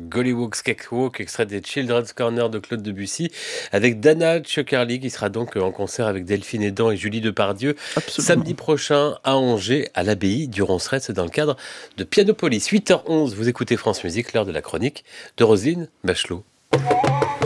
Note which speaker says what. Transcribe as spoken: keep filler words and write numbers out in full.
Speaker 1: Gollywog's Cakewalk, extrait des Children's Corner de Claude Debussy, avec Dana Tchokarli qui sera donc en concert avec Delphine Edan et Julie Depardieu samedi
Speaker 2: Absolument.
Speaker 1: prochain à Angers, à l'abbaye du Ronceret. C'est dans le cadre de Pianopolis. huit heures onze, vous écoutez France Musique, l'heure de la chronique de Roselyne Bachelot.